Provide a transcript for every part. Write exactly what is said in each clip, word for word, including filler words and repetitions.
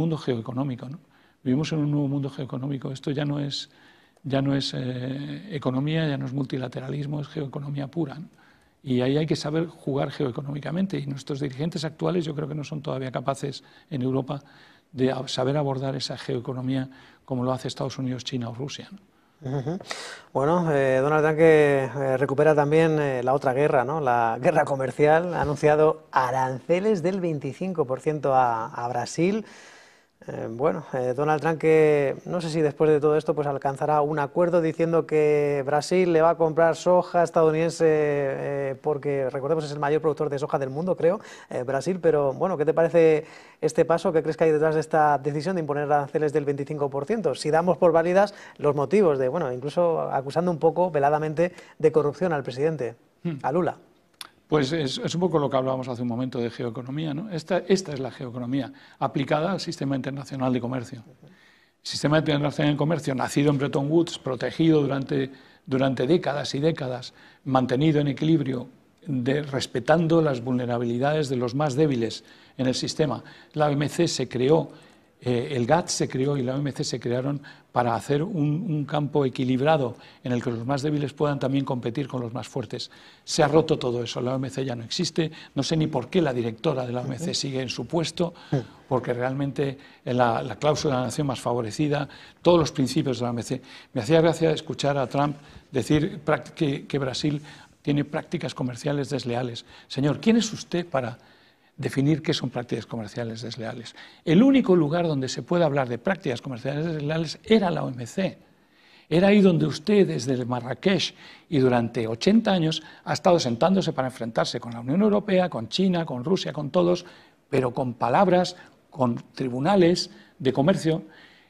mundo geoeconómico, ¿no? Vivimos en un nuevo mundo geoeconómico. Esto ya no es, ya no es eh, economía, ya no es multilateralismo, es geoeconomía pura, ¿no? Y ahí hay que saber jugar geoeconómicamente. Y nuestros dirigentes actuales yo creo que no son todavía capaces en Europa de saber abordar esa geoeconomía como lo hace Estados Unidos, China o Rusia, ¿no? Uh-huh. Bueno, eh, Donald Trump que eh, recupera también eh, la otra guerra, ¿no? La guerra comercial, ha anunciado aranceles del veinticinco por ciento a, a Brasil. Eh, bueno, eh, Donald Trump que no sé si después de todo esto pues alcanzará un acuerdo diciendo que Brasil le va a comprar soja estadounidense eh, porque recordemos es el mayor productor de soja del mundo, creo, eh, Brasil, pero bueno, ¿qué te parece este paso? ¿Qué crees que hay detrás de esta decisión de imponer aranceles del veinticinco por ciento? Si damos por válidas los motivos de, bueno, incluso acusando un poco veladamente de corrupción al presidente, hmm. a Lula. Pues es, es un poco lo que hablábamos hace un momento de geoeconomía, ¿no? Esta, esta es la geoeconomía aplicada al sistema internacional de comercio. El sistema internacional de comercio, nacido en Bretton Woods, protegido durante, durante décadas y décadas, mantenido en equilibrio, de, respetando las vulnerabilidades de los más débiles en el sistema. La O M C se creó, eh, el GATT se creó y la O M C se crearon para hacer un, un campo equilibrado en el que los más débiles puedan también competir con los más fuertes. Se ha roto todo eso, la O M C ya no existe, no sé ni por qué la directora de la O M C sigue en su puesto, porque realmente la, la cláusula de la nación más favorecida, todos los principios de la O M C. Me hacía gracia escuchar a Trump decir que, que Brasil tiene prácticas comerciales desleales. Señor, ¿quién es usted para definir qué son prácticas comerciales desleales? El único lugar donde se puede hablar de prácticas comerciales desleales era la O M C. Era ahí donde usted, desde Marrakech y durante ochenta años, ha estado sentándose para enfrentarse con la Unión Europea, con China, con Rusia, con todos, pero con palabras, con tribunales de comercio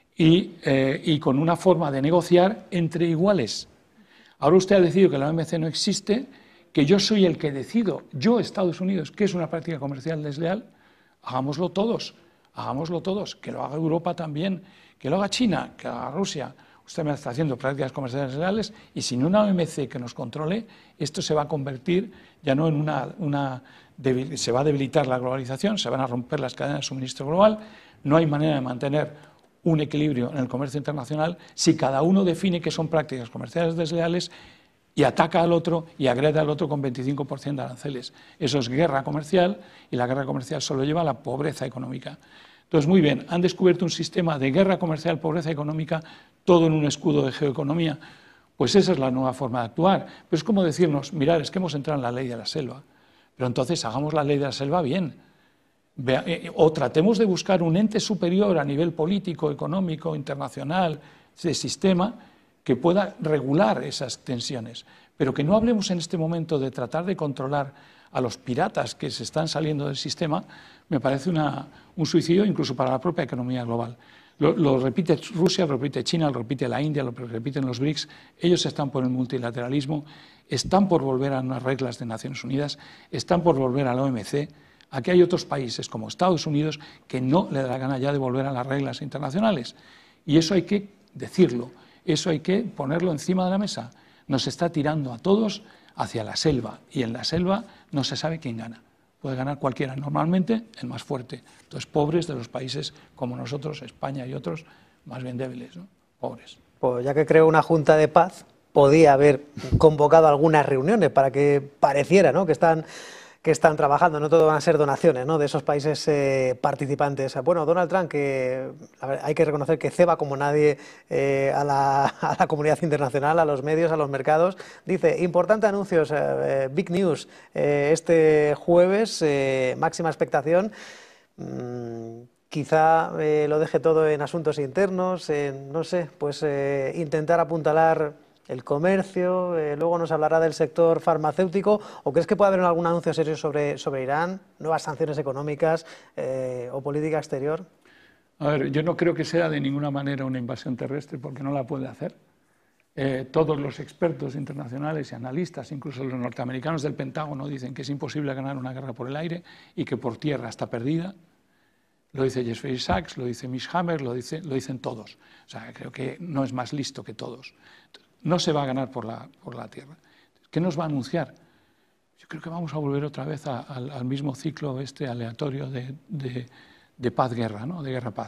y, eh, y con una forma de negociar entre iguales. Ahora usted ha decidido que la O M C no existe, que yo soy el que decido, yo, Estados Unidos, qué es una práctica comercial desleal. Hagámoslo todos, hagámoslo todos, que lo haga Europa también, que lo haga China, que lo haga Rusia. Usted me está haciendo prácticas comerciales desleales y sin una O M C que nos controle, esto se va a convertir ya no en una, una debil, se va a debilitar la globalización, se van a romper las cadenas de suministro global, no hay manera de mantener un equilibrio en el comercio internacional si cada uno define qué son prácticas comerciales desleales y ataca al otro y agrede al otro con veinticinco por ciento de aranceles. Eso es guerra comercial y la guerra comercial solo lleva a la pobreza económica. Entonces, muy bien, han descubierto un sistema de guerra comercial, pobreza económica, todo en un escudo de geoeconomía. Pues esa es la nueva forma de actuar. Pero es como decirnos, mirad, es que hemos entrado en la ley de la selva, pero entonces hagamos la ley de la selva bien. O tratemos de buscar un ente superior a nivel político, económico, internacional, de sistema, que pueda regular esas tensiones, pero que no hablemos en este momento de tratar de controlar a los piratas que se están saliendo del sistema, me parece una, un suicidio incluso para la propia economía global. Lo, lo repite Rusia, lo repite China, lo repite la India, lo repiten los BRICS, ellos están por el multilateralismo, están por volver a unas reglas de Naciones Unidas, están por volver a la O M C. Aquí hay otros países como Estados Unidos que no le da la gana ya de volver a las reglas internacionales y eso hay que decirlo. Eso hay que ponerlo encima de la mesa. Nos está tirando a todos hacia la selva y en la selva no se sabe quién gana. Puede ganar cualquiera, normalmente el más fuerte. Entonces, pobres de los países como nosotros, España y otros, más bien débiles, ¿no? Pobres. Pues ya que creó una junta de paz, podía haber convocado algunas reuniones para que pareciera, ¿no?, que están... que están trabajando, no todo van a ser donaciones, ¿no?, de esos países eh, participantes. Bueno, Donald Trump, que a ver, hay que reconocer que ceba como nadie eh, a, la, a la comunidad internacional, a los medios, a los mercados, dice, importante anuncios, eh, big news, eh, este jueves, eh, máxima expectación, mm, quizá eh, lo deje todo en asuntos internos, en, no sé, pues eh, intentar apuntalar el comercio, eh, luego nos hablará del sector farmacéutico, ¿o crees que puede haber algún anuncio serio sobre, sobre Irán, nuevas sanciones económicas eh, o política exterior? A ver, yo no creo que sea de ninguna manera una invasión terrestre porque no la puede hacer. Eh, todos los expertos internacionales y analistas, incluso los norteamericanos del Pentágono, dicen que es imposible ganar una guerra por el aire y que por tierra está perdida. Lo dice Jeffrey Sachs, lo dice Mitch Hammer, lo, dice, lo dicen todos. O sea, creo que no es más listo que todos. No se va a ganar por la, por la tierra. ¿Qué nos va a anunciar? Yo creo que vamos a volver otra vez a, al, al mismo ciclo este aleatorio de, de, de paz-guerra, ¿no?, de guerra-paz.